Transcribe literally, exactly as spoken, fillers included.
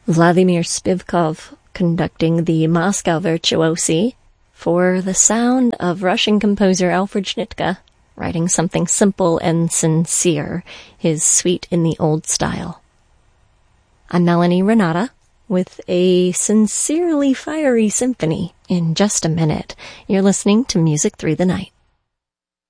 Vladimir Spivkov conducting the Moscow Virtuosi for the sound of Russian composer Alfred Schnittke, writing something simple and sincere, his Suite in the Old Style. I'm Melanie Renata with a sincerely fiery symphony. In just a minute, you're listening to Music Through the Night.